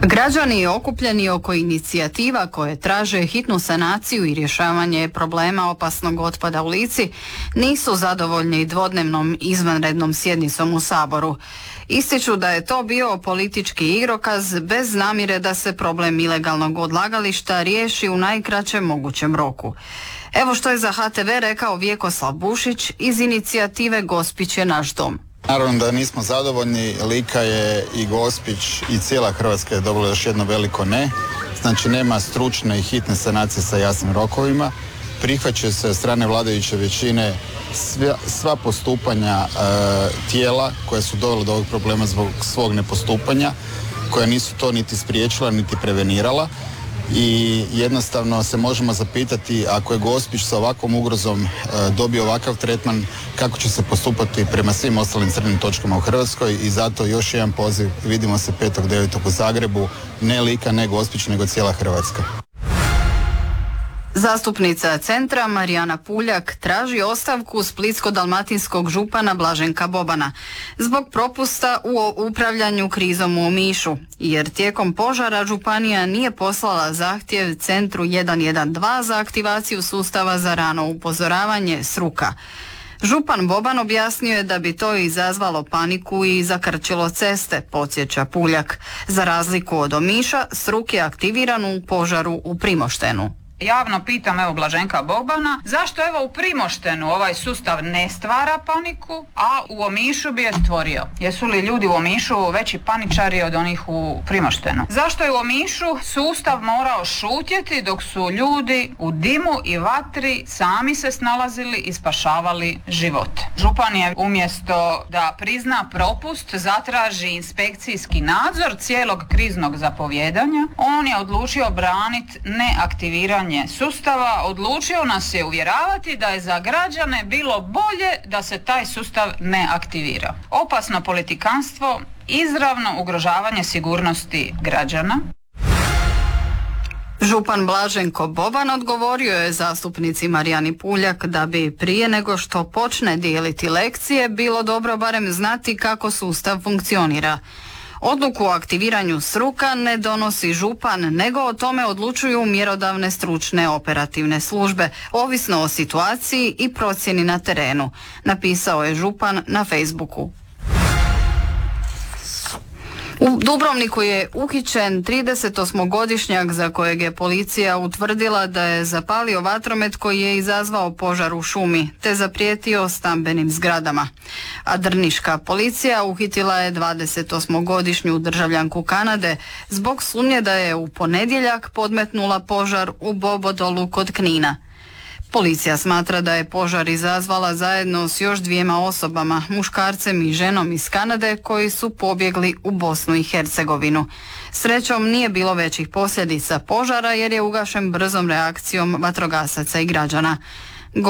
Građani okupljeni oko inicijativa koje traže hitnu sanaciju i rješavanje problema opasnog otpada u Lici nisu zadovoljni dvodnevnom izvanrednom sjednicom u Saboru. Ističu da je to bio politički igrokaz bez namjere da se problem ilegalnog odlagališta riješi u najkraćem mogućem roku. Evo što je za HTV rekao Vjekoslav Bušić iz inicijative Gospić je naš dom. Naravno da nismo zadovoljni, Lika je i Gospić i cijela Hrvatska je dobila još jedno veliko ne. Znači nema stručne i hitne sanacije sa jasnim rokovima. Prihvaćaju se od strane vladajuće većine sva postupanja tijela koja su dovela do ovog problema zbog svog nepostupanja, koja nisu to niti spriječila niti prevenirala. I jednostavno se možemo zapitati, ako je Gospić sa ovakvom ugrozom dobio ovakav tretman, kako će se postupati prema svim ostalim crnim točkama u Hrvatskoj. I zato još jedan poziv, vidimo se 5.9. u Zagrebu, ne Lika, ne Gospić, nego cijela Hrvatska. Zastupnica Centra Marijana Puljak traži ostavku splitsko-dalmatinskog župana Blaženka Bobana zbog propusta u upravljanju krizom u Omišu, jer tijekom požara županija nije poslala zahtjev Centru 112 za aktivaciju sustava za rano upozoravanje SRUKA. Župan Boban objasnio je da bi to izazvalo paniku i zakrčilo ceste, podsjeća Puljak. Za razliku od Omiša, SRUK je aktiviran u požaru u Primoštenu. Javno pitam Blaženka Bobana zašto u Primoštenu ovaj sustav ne stvara paniku, a u Omišu bi je stvorio. Jesu li ljudi u Omišu veći paničari od onih u Primoštenu? Zašto je u Omišu sustav morao šutjeti dok su ljudi u dimu i vatri sami se snalazili i spašavali živote? Župan je umjesto da prizna propust, zatraži inspekcijski nadzor cijelog kriznog zapovijedanja, on je odlučio braniti neaktiviranje sustava, odlučio nas je uvjeravati da je za građane bilo bolje da se taj sustav ne aktivira. Opasno politikanstvo, izravno ugrožavanje sigurnosti građana. Župan Blaženko Boban odgovorio je zastupnici Marijani Puljak da bi prije nego što počne dijeliti lekcije bilo dobro barem znati kako sustav funkcionira. Odluku o aktiviranju SRUKA ne donosi župan, nego o tome odlučuju mjerodavne stručne operativne službe, ovisno o situaciji i procjeni na terenu, napisao je župan na Facebooku. U Dubrovniku je uhićen 38-godišnjak za kojeg je policija utvrdila da je zapalio vatromet koji je izazvao požar u šumi te zaprijetio stambenim zgradama. A drniška policija uhitila je 28-godišnju državljanku Kanade zbog sumnje da je u ponedjeljak podmetnula požar u Bobodolu kod Knina. Policija smatra da je požar izazvala zajedno s još 2 osobama, muškarcem i ženom iz Kanade koji su pobjegli u Bosnu i Hercegovinu. Srećom nije bilo većih posljedica požara jer je ugašen brzom reakcijom vatrogasaca i građana.